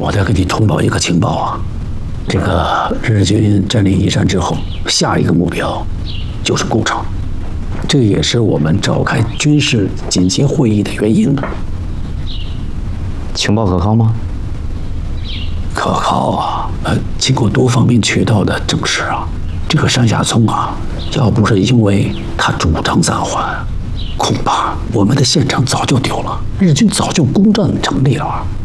我再给你通报一个情报啊，这个日军占领宜山之后，下一个目标就是顾城，这也是我们召开军事紧急会议的原因。 情报可靠吗？ 可靠啊，经过多方面渠道的证实啊，这个山下聪啊，要不是因为他主张暂缓，恐怕我们的县城早就丢了，日军早就攻占成立了。